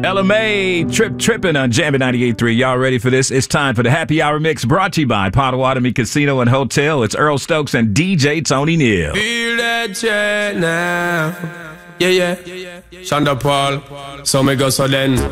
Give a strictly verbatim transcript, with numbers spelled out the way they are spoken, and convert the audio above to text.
Ella May, Trip Trippin' on Jammin' ninety-eight point three. Y'all ready for this? It's time for the Happy Hour Mix, brought to you by Potawatomi Casino and Hotel. It's Earl Stokes and D J Tony Neal. Feel that jet now. Yeah, yeah. Shonda Paul. So me go so then.